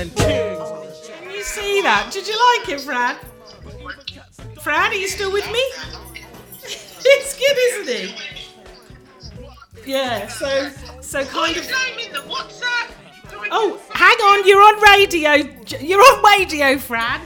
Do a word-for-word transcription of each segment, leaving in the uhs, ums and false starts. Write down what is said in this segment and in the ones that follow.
Can you see that? Did you like it, Fran? Fran, are you still with me? It's good, isn't it? Yeah, so so kind of. Oh, hang on, you're on radio. You're on radio, Fran.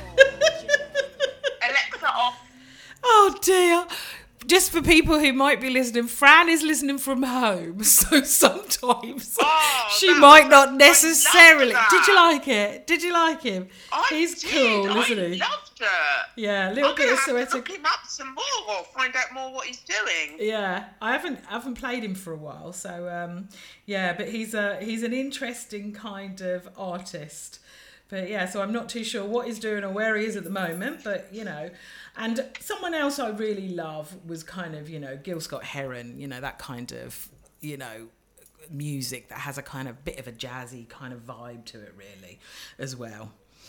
Alexa off. Oh dear. Just for people who might be listening, Fran is listening from home, so sometimes Oh, she that might was- not I necessarily. loved Did you that. like it? Did you like him? I He's did. cool, I isn't he? loved it. Yeah, a little I'm bit gonna of have to Soweto. look him up some more or find out more what he's doing. Yeah, I haven't I haven't played him for a while, so um, yeah, but he's a he's an interesting kind of artist. But yeah, so I'm not too sure what he's doing or where he is at the moment, but you know. And someone else I really love was kind of, you know, Gil Scott Heron, you know, that kind of, you know, music that has a kind of bit of a jazzy kind of vibe to it really as well.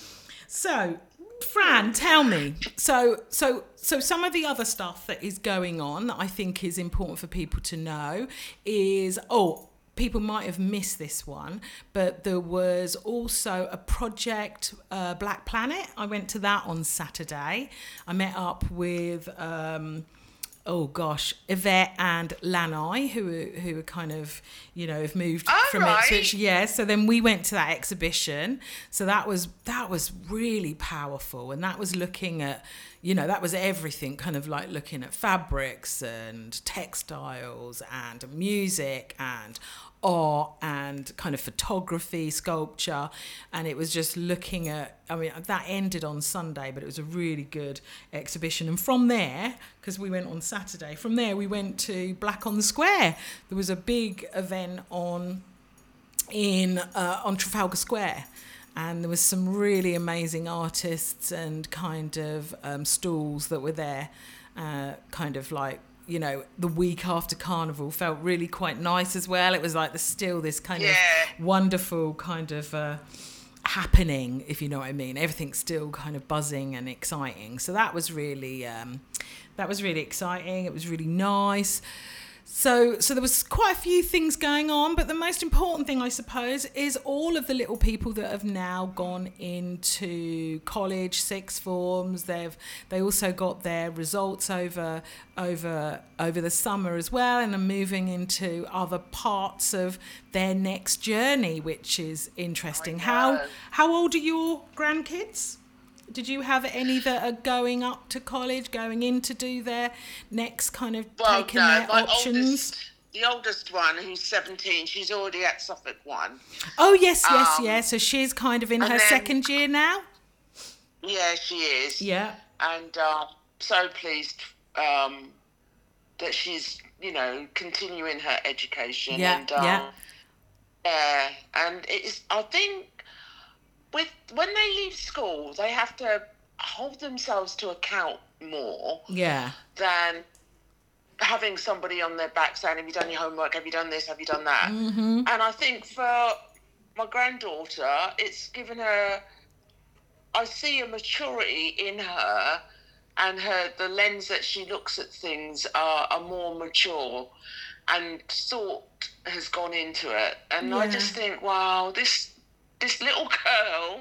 So, Fran, tell me. So, so, so some of the other stuff that is going on that I think is important for people to know is, oh, people might have missed this one, but there was also a project, uh, Black Planet. I went to that on Saturday. I met up with, um, oh gosh, Yvette and Lanai, who are, who are kind of, you know, have moved Oh, from right. Ipswich. Yeah, so then we went to that exhibition. So that was that was really powerful, and that was looking at, you know, that was everything, kind of like looking at fabrics and textiles and music and art and kind of photography, sculpture, and it was just looking at, I mean, that ended on Sunday, but it was a really good exhibition. And from there, because we went on Saturday, from there we went to Black on the Square. There was a big event on in uh, on Trafalgar Square, and there was some really amazing artists and kind of um, stalls that were there, uh, kind of like, you know, the week after Carnival felt really quite nice as well. It was like there's still this kind Yeah. of wonderful kind of uh, happening, if you know what I mean. Everything's still kind of buzzing and exciting. So that was really, um, that was really exciting. It was really nice. So, so there was quite a few things going on, but the most important thing, I suppose, is all of the little people that have now gone into college, sixth forms. They've they also got their results over over over the summer as well, and are moving into other parts of their next journey, which is interesting. How how old are your grandkids? Did you have any that are going up to college, going in to do their next kind of Well, taking no, their my options? oldest, the oldest one, who's seventeen, she's already at Suffolk One. Oh, yes, yes, Um, yeah. So she's kind of in and her then- second year now? Yeah, she is. Yeah. And uh, so pleased um, that she's, you know, continuing her education. Yeah, and, um, yeah. Yeah, and it's, I think, with when they leave school, they have to hold themselves to account more Yeah. than having somebody on their back saying, have you done your homework? Have you done this? Have you done that? Mm-hmm. And I think for my granddaughter, it's given her, I see a maturity in her, and her the lens that she looks at things are, are more mature, and thought has gone into it. And I Yeah. just think, wow, this this little girl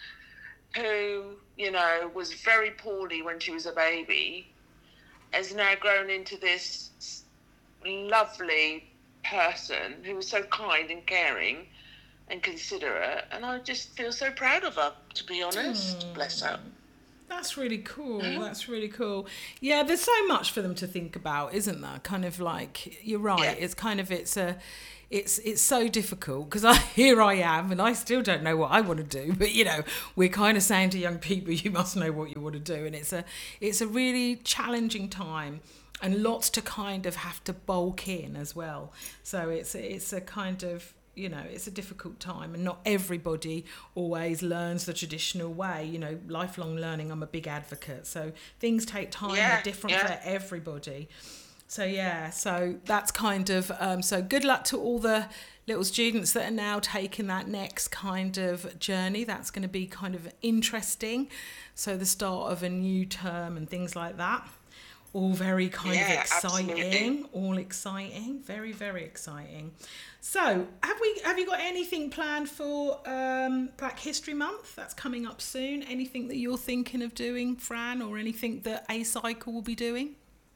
who, you know, was very poorly when she was a baby, has now grown into this lovely person who was so kind and caring and considerate, and I just feel so proud of her, to be honest. Bless her. That's really cool. Mm-hmm. That's really cool. Yeah, there's so much for them to think about, isn't there? Kind of like, you're right. Yeah. It's kind of, it's a, it's it's so difficult because I here I am and I still don't know what I want to do. But you know, we're kind of saying to young people, you must know what you want to do, and it's a it's a really challenging time. And lots to kind of have to bulk in as well. So it's it's a kind of, you know, it's a difficult time, and not everybody always learns the traditional way. You know, lifelong learning, I'm a big advocate. So things take time, Yeah, they're different yeah. for everybody. So yeah, so that's kind of, um, so good luck to all the little students that are now taking that next kind of journey. That's going to be kind of interesting. So the start of a new term and things like that. all very kind Yeah, of exciting, absolutely. all exciting, very, very exciting. So, have we have you got anything planned for um, Black History Month? That's coming up soon. Anything that you're thinking of doing, Fran, or anything that A Cycle will be doing?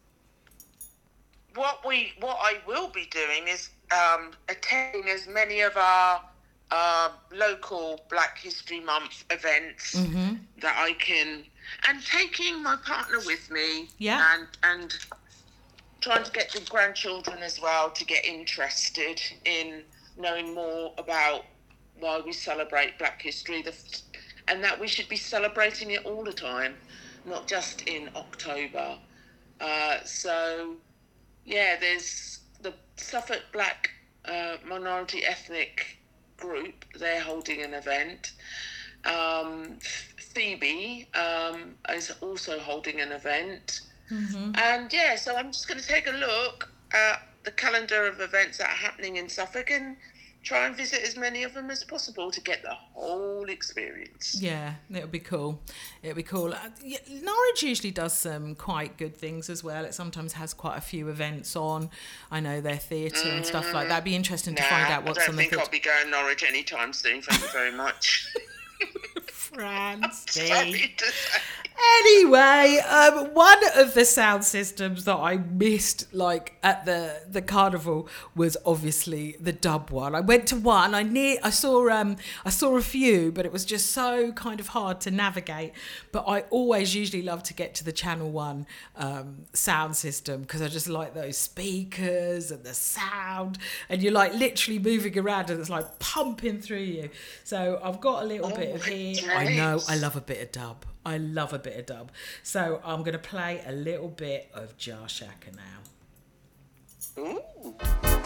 What we, what I will be doing is um, attending as many of our uh, local Black History Month events Mm-hmm. that I can, and taking my partner with me, Yeah. and and trying to get the grandchildren as well to get interested in knowing more about why we celebrate Black History, the, and that we should be celebrating it all the time, not just in October. Uh, so, yeah, there's the Suffolk Black uh, Minority Ethnic Group. They're holding an event. Um, Phoebe um, is also holding an event. Mm-hmm. And yeah, so I'm just going to take a look at the calendar of events that are happening in Suffolk and try and visit as many of them as possible to get the whole experience. Yeah, it'll be cool. It'll be cool. Uh, yeah, Norwich usually does some quite good things as well. It sometimes has quite a few events on. I know their theatre and stuff like that. It'd be interesting Nah, to find out I what's don't on the think theatre. I'll be going Norwich anytime soon. Thank you very much. Francie. Sorry to say. Anyway, um, one of the sound systems that I missed, like at the the carnival, was obviously the dub one. I went to one. I near. I saw. Um, I saw a few, but it was just so kind of hard to navigate. But I always usually love to get to the Channel One um, sound system because I just like those speakers and the sound, and you're like literally moving around and it's like pumping through you. So I've got a little Oh, bit of here. it's I know. nice. I love a bit of dub. I love a bit of dub. So I'm going to play a little bit of Jar Shaka now. Ooh.